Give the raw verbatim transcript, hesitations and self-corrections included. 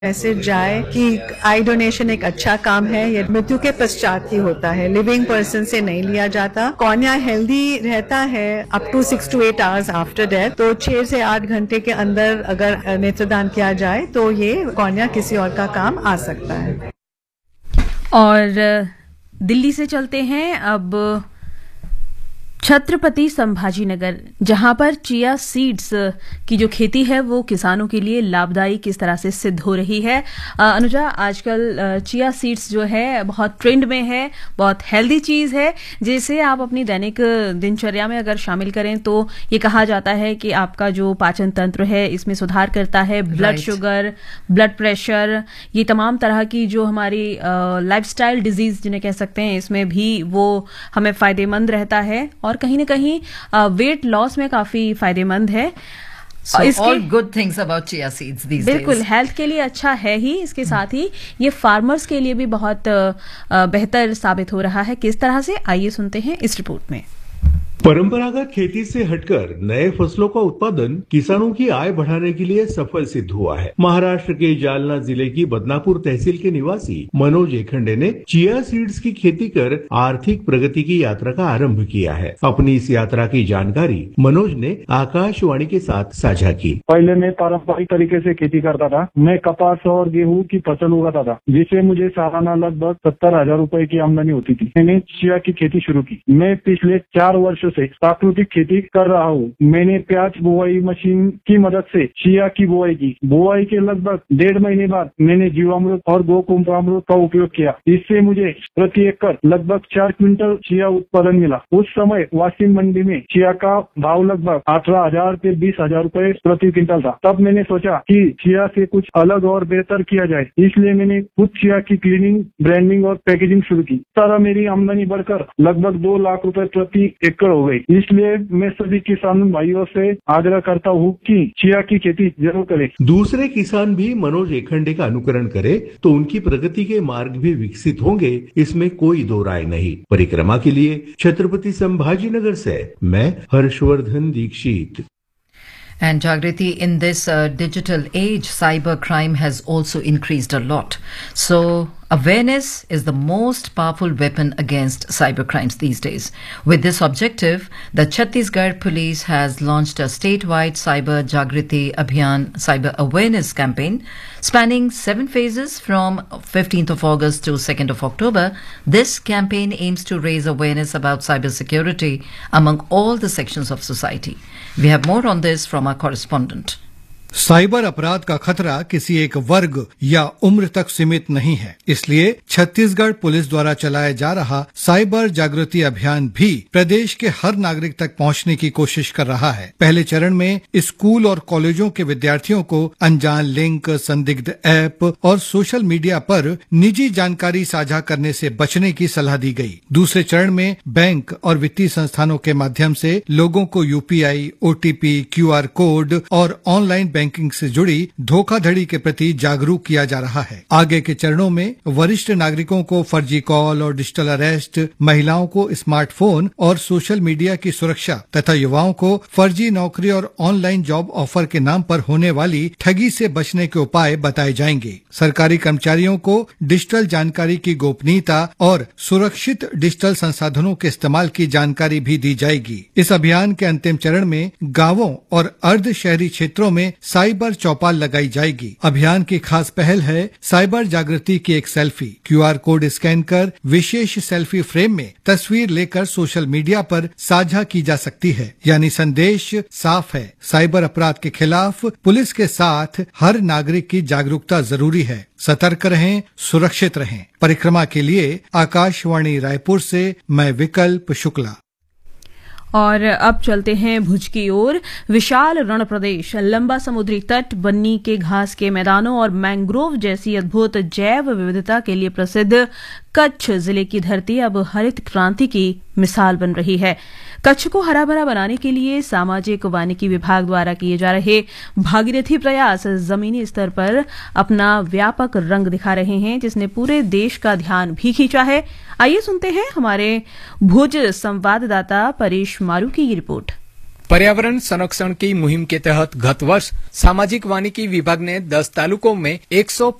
Message जाए कि आई donation एक अच्छा काम है, ये मृत्यु के पश्चात ही होता है, लिविंग पर्सन से नहीं लिया जाता। कॉर्निया हेल्दी रहता है up to six to eight hours after death, तो छह से आठ घंटे के अंदर अगर नेत्रदान किया जाए तो ये कॉर्निया किसी और का काम आ सकता है। और दिल्ली से चलते हैं अब छत्रपति संभाजीनगर, जहां पर चिया सीड्स की जो खेती है वो किसानों के लिए लाभदायी किस तरह से सिद्ध हो रही है। अनुजा, आजकल चिया सीड्स जो है बहुत ट्रेंड में है, बहुत हेल्दी चीज है, जिसे आप अपनी दैनिक दिनचर्या में अगर शामिल करें तो ये कहा जाता है कि आपका जो पाचन तंत्र है इसमें सुधार करता है, ब्लड शुगर, ब्लड प्रेशर, ये तमाम तरह की जो हमारी लाइफस्टाइल डिजीज जिन्हें कह सकते हैं, इसमें भी वो हमें फायदेमंद रहता है और कहीं ना कहीं वेट लॉस में काफी फायदेमंद है। So all good things about chia seeds these days. बिल्कुल, हेल्थ के लिए अच्छा है ही, इसके साथ ही ये फार्मर्स के लिए भी बहुत बेहतर साबित हो रहा है। किस तरह से, आइए सुनते हैं इस रिपोर्ट में। परंपरागत खेती से हटकर नए फसलों का उत्पादन किसानों की आय बढ़ाने के लिए सफल सिद्ध हुआ है। महाराष्ट्र के जालना जिले की बदनापुर तहसील के निवासी मनोज एखंडे ने चिया सीड्स की खेती कर आर्थिक प्रगति की यात्रा का आरंभ किया है। अपनी इस यात्रा की जानकारी मनोज ने आकाशवाणी के साथ साझा की। पहले मैं पारंपरिक तरीके से खेती करता था। मैं कपास और गेहूं की फसल उगाता था, जिससे मुझे सालाना लगभग सत्तर हजार रूपए की आमदनी होती थी। मैंने चिया की खेती शुरू की। मैं पिछले चार वर्षों से प्राकृतिक खेती कर रहा हूँ। मैंने प्याज बुआई मशीन की मदद से चिया की बुआई की। बुआई के लगभग डेढ़ महीने बाद मैंने जीवामृत और गोकुंभामृत का उपयोग किया। इससे मुझे प्रति एकड़ लगभग चार क्विंटल चिया उत्पादन मिला। उस समय वाशिम मंडी में चिया का भाव लगभग अठारह हजार से बीस हजार रूपए प्रति क्विंटल था। तब मैंने सोचा कि चिया से कुछ अलग और बेहतर किया जाए, इसलिए मैंने खुद चिया की क्लीनिंग, ब्रांडिंग और पैकेजिंग शुरू की। इस तरह मेरी आमदनी बढ़कर लगभग दो लाख रूपये प्रति एकड़ हो गई। इसलिए मैं सभी किसान भाइयों से आग्रह करता हूँ कि चिया की खेती जरूर करें। दूसरे किसान भी मनोज एखंडे का अनुकरण करें तो उनकी प्रगति के मार्ग भी विकसित होंगे, इसमें कोई दो राय नहीं। परिक्रमा के लिए छत्रपति संभाजीनगर से मैं Harshvardhan Dixit. And Jagriti, in this uh, digital age, cyber crime has also increased a lot. So awareness is the most powerful weapon against cyber crimes these days. With this objective, the Chhattisgarh Police has launched a statewide Cyber Jagriti Abhiyan cyber awareness campaign spanning seven phases from fifteenth of August to second of October. This campaign aims to raise awareness about cybersecurity among all the sections of society. We have more on this from our correspondent. Cyber अपराध का खतरा किसी एक वर्ग या उम्र तक सीमित नहीं है, इसलिए छत्तीसगढ़ पुलिस द्वारा चलाया जा रहा साइबर जागृति अभियान भी प्रदेश के हर नागरिक तक पहुंचने की कोशिश कर रहा है। पहले चरण में स्कूल और कॉलेजों के विद्यार्थियों को अनजान लिंक, संदिग्ध ऐप और सोशल मीडिया पर निजी जानकारी साझा करने से बचने की सलाह दी गई। दूसरे चरण में बैंक और वित्तीय संस्थानों के माध्यम से लोगों को यूपीआई, ओटीपी, क्यूआर कोड और ऑनलाइन बैंकिंग से जुड़ी धोखाधड़ी के प्रति जागरूक किया जा रहा है। आगे के चरणों में वरिष्ठ नागरिकों को फर्जी कॉल और डिजिटल अरेस्ट, महिलाओं को स्मार्टफोन और सोशल मीडिया की सुरक्षा तथा युवाओं को फर्जी नौकरी और ऑनलाइन जॉब ऑफर के नाम पर होने वाली ठगी से बचने के उपाय बताए जाएंगे। सरकारी कर्मचारियों को डिजिटल जानकारी की गोपनीयता और सुरक्षित डिजिटल संसाधनों के इस्तेमाल की जानकारी भी दी जाएगी। इस अभियान के अंतिम चरण में गांवों और अर्ध शहरी क्षेत्रों में साइबर चौपाल लगाई जाएगी। अभियान की खास पहल है साइबर जागृति की एक सेल्फी। क्यूआर कोड स्कैन कर विशेष सेल्फी फ्रेम में तस्वीर लेकर सोशल मीडिया पर साझा की जा सकती है। यानी संदेश साफ है, साइबर अपराध के खिलाफ पुलिस के साथ हर नागरिक की जागरूकता जरूरी है। सतर्क रहें, सुरक्षित रहें। परिक्रमा के लिए आकाशवाणी रायपुर से मैं विकल्प शुक्ला। और अब चलते हैं भुज की ओर। विशाल रण प्रदेश, लंबा समुद्री तट, बन्नी के घास के मैदानों और मैंग्रोव जैसी अद्भुत जैव विविधता के लिए प्रसिद्ध कच्छ जिले की धरती अब हरित क्रांति की मिसाल बन रही है। कच्छ को हरा भरा बनाने के लिए सामाजिक वानिकी विभाग द्वारा किए जा रहे भागीरथी प्रयास जमीनी स्तर पर अपना व्यापक रंग दिखा रहे हैं, जिसने पूरे देश का ध्यान भी खींचा है। आइए सुनते हैं हमारे भुज संवाददाता परेश मारू की ये रिपोर्ट। पर्यावरण संरक्षण की मुहिम के तहत गत वर्ष सामाजिक वानिकी विभाग ने दस तालुकों में एक सौ